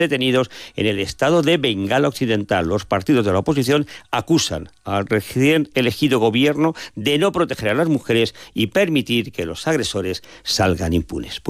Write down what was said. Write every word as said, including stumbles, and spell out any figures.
detenidos en el estado de Bengala Occidental. Los partidos de la oposición acusan al recién elegido gobierno de no proteger a las mujeres y permitir que los agresores salgan impunes.